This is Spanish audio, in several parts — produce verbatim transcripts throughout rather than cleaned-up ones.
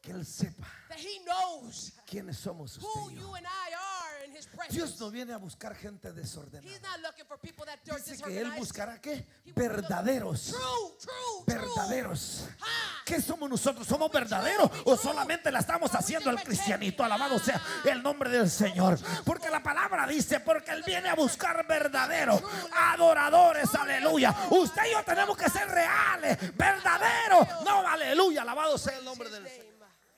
que Él sepa that He knows quiénes somos usted who y you yo. and I are in His presence. Dios no viene a buscar gente He's desordenada. not looking for people that are Dice que Él disorganized. buscará ¿qué? He will look- Verdaderos. True, true, Verdaderos. true. Ha. ¿Qué somos nosotros? ¿Somos verdaderos o solamente la estamos haciendo al cristianito? Alabado sea el nombre del Señor. Porque la palabra dice, porque Él viene a buscar verdaderos, adoradores, aleluya. Usted y yo tenemos que ser reales, verdaderos. No, aleluya, alabado sea el nombre del Señor.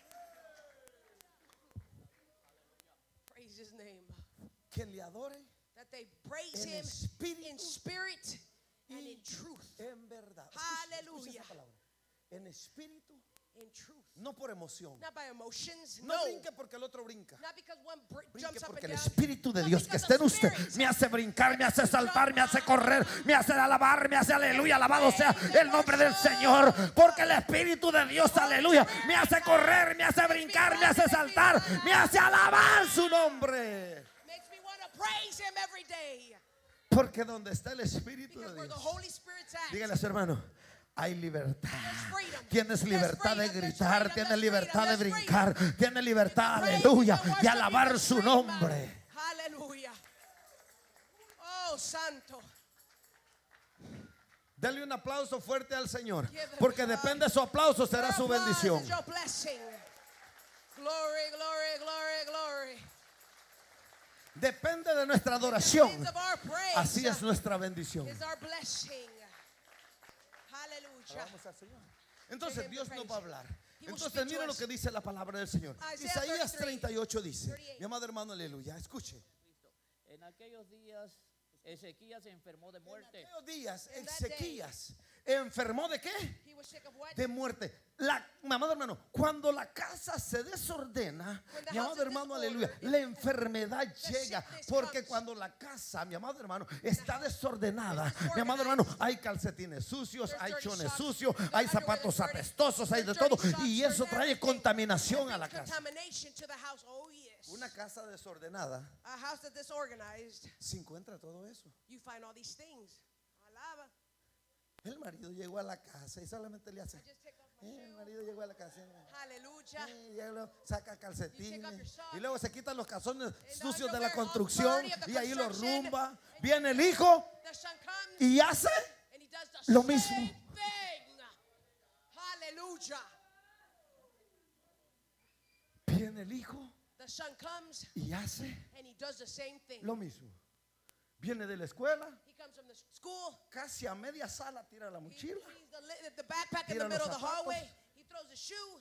Praise His name. Que le adore That they praise en Him espíritu in spirit and in truth. en verdad. Escuche, escuche Hallelujah. esa palabra. En espíritu, In truth. no por emoción. Not by emotions. No No. brinque porque el otro brinca. Not because one br- Brinque jumps up porque and el down. Espíritu de Not Dios que because está en the usted Spirit. me hace brincar, me hace saltar, me hace correr, me hace alabar, me hace aleluya, alabado sea el nombre del Señor. Porque el Espíritu de Dios, aleluya, me hace correr, me hace brincar, me hace saltar, me hace alabar su nombre. Makes me want to praise Him every day. Porque donde está el Espíritu Because de where the Dios, Holy Spirit's at. dígale a su hermano, hay libertad. There's freedom. Tienes There's libertad de freedom, there's gritar, freedom, tienes there's libertad de freedom, brincar, there's tienes libertad, freedom. aleluya, Praise, you de can alabar worship, su you can nombre. Hallelujah. Oh, santo. Dale un aplauso fuerte al Señor, Give him porque God. depende de su aplauso será Your su applause bendición. is your blessing. Glory, glory, glory, glory. Depende de nuestra adoración. Depends of our praise. Así es nuestra bendición. Is our blessing. Hallelujah. Vamos al Señor. Entonces Dios nos va a hablar. He will Entonces speak to mire lo us. que dice la palabra del Señor. Isaiah Isaías thirty-three, treinta y ocho dice, thirty-eight. mi amado hermano, aleluya, escuche. En aquellos días Ezequías se enfermó de En muerte. aquellos días In that day. Ezequías enfermó de qué? He was sick of what? De muerte. La, mi amado hermano, cuando la casa se desordena, When the mi house amado is hermano, disordered, aleluya, la enfermedad llega. sickness Porque comes. cuando la casa, mi amado hermano, está desordenada, is mi amado disorganized, hermano, hay calcetines sucios, there's hay dirty chones socks, sucios, the hay underwear zapatos that's dirty, apestosos, hay de there's todo. dirty socks, Y there's eso trae everything. contaminación a la Brings casa. contamination to the house. Oh, yes. Una casa desordenada A house that's disorganized, se encuentra todo eso. you find all these things. Alaba. El marido llegó a la casa y solamente le hace. I just take off my eh, el shoe. marido llegó a la casa. Hallelujah. eh, ya lo saca You take off calcetines your socks. y luego se quitan los calzones And sucios de underwear la all construcción dirty of the y ahí lo construction. rumba. Viene el hijo The son comes y hace and he does the lo same mismo. thing. Hallelujah. viene el hijo The son comes y hace and he does the same thing. lo mismo. Viene de la escuela, He comes from the school. casi a media sala tira la He mochila. sees the, li- the backpack in Tira the middle of los the hallway. zapatos. He throws a shoe.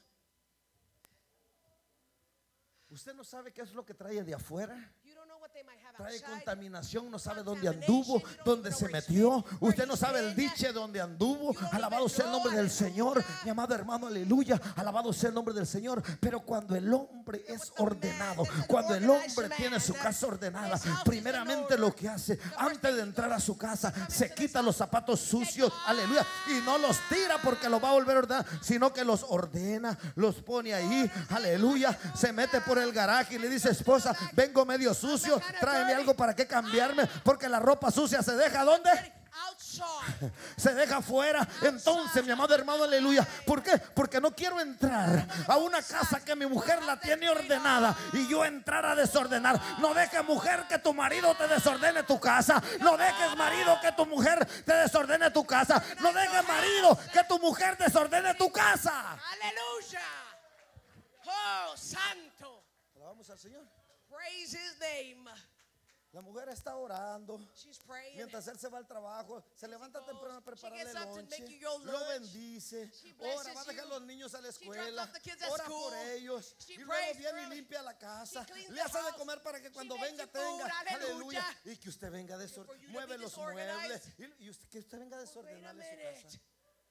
Usted no sabe qué es lo que trae de afuera. You don't know what they might have Trae outside. contaminación, no sabe dónde Contamination, anduvo, you don't dónde even se know where he's metió. been, where Usted no he's sabe el been. diche dónde anduvo. You don't Alabado even sea el nombre know, del Señor. aleluya. Mi amado hermano, aleluya. Alabado sea el nombre del Señor. Pero cuando el hombre es But the man ordenado, is an cuando el organized hombre tiene su man, casa ordenada, his house is in primeramente order. lo que hace, The first antes thing de he entrar a does, su casa, he comes se into quita his los house, zapatos he sucios, takes- aleluya. Y no los tira porque los va a volver a ordenar, sino que los ordena, los pone ahí, aleluya. Se mete por el garaje y le dice, esposa, vengo medio sucio, tráeme algo para que cambiarme, porque la ropa sucia se deja ¿dónde? Outside. Se deja afuera. Entonces, mi amado hermano, aleluya. ¿Por qué? Porque no quiero entrar a una casa que mi mujer la tiene ordenada y yo entrar a desordenar. No dejes, mujer, que tu marido te desordene tu casa. No dejes, marido, que tu mujer te desordene tu casa. No dejes, marido, que tu mujer desordene tu casa. Hallelujah. Oh, santo. Alabamos al Señor. Praise his name. La mujer está orando. She's praying. Mientras él se va al trabajo, se levanta goes, temprano a she prepararle gets up to lonche, make you your lo lunch. bendice, She ora, blesses va a dejar you. los niños a la She drops escuela, off the kids at ora school. por ellos She y luego prays viene for y them. limpia la casa, She cleans le the hace de house. comer para que She cuando makes venga you food. tenga, Aleluya. aleluya, y que usted venga desorden, for you to mueve be los disorganized. muebles y, y usted, que usted venga Wait a desordenarle su minute. casa.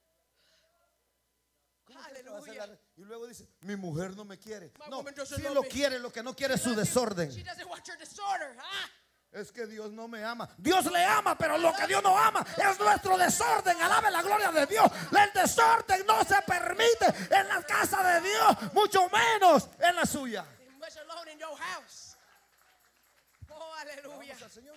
¿Cómo que va a hacer Hallelujah. la- Y luego dice, mi mujer no me quiere. My No, woman doesn't sí love lo me. quiere, lo que no quiere es su She doesn't- desorden. She doesn't want your disorder. Ah. Es que Dios no me ama. Dios le ama, pero lo que Dios no ama es nuestro desorden. Alabe la gloria de Dios. El desorden no se permite en la casa de Dios, mucho menos en la suya. Much alone in your house. Oh, hallelujah. Vamos al Señor.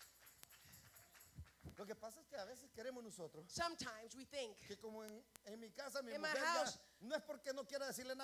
Lo que pasa es que a veces queremos nosotros Sometimes we think que como en, en mi casa mi In my mujer ya- house, no es porque no quiera decirle nada.